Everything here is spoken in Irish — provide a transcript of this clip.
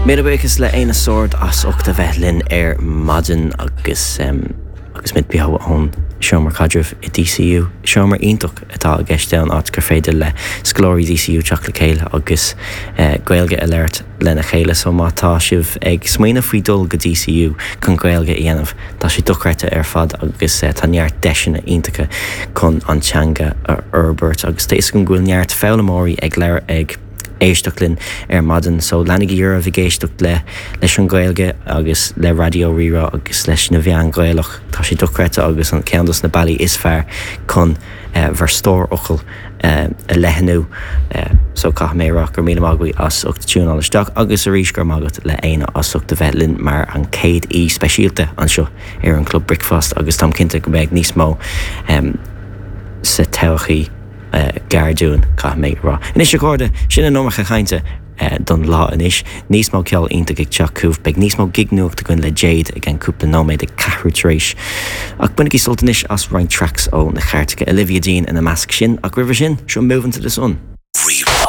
Méidirbuchas le aana sord as ochta bheithlinn maidin agus mit beá ón seomar cadrih I DCU. Seomar iontoch atá a gceiste áit gur féidir le sglóirí DCU teach le chéile agus gaeilge a léirt lena chéile so mátá sibh ag smaoine faoi dul go DCU chun gaeilge a dhéanamh. Tá sé duchreite ar fad agus tá neart deisina iontacha chun an teanga ar Herbert agus tééis gon gúil neart fálamóirí ag léir ag éisteachlinn maidin so lenig a bhí géisteach leis an gaeilge agus le radio rira agus leis na bhean gaeilech tá sé duchreite agus an ceandas na bailí is fearr chun bhar stór ochil a lehanú so cha mérach gur míle magui as ucht túnáil isteach agus a rís gur mágat le aine as ucht a bheithlinn mar an céad í speisialte anseo ar an club Brickfast agus tam cinnte go bheith níos mó sa teochaí Gardún cha méid rá. Inis sé códa sinna nómacha chainte don lá inis níos mó ceall ionta ag teachcúh beag níos mó gignuachta gon le Jade ag an cúpla nóméid ag cathútrééis. Ach bunig í soltanis as roiin tracks ó na cheartacha Olivia Dean in a measc sin ach ribh sin seo moving to the sun.